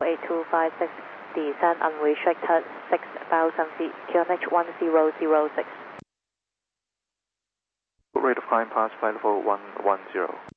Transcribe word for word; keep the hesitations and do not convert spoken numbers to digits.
eight two five six, descend unrestricted six thousand feet, Q N H one zero zero six. Rate of climb pass flight level one one zero.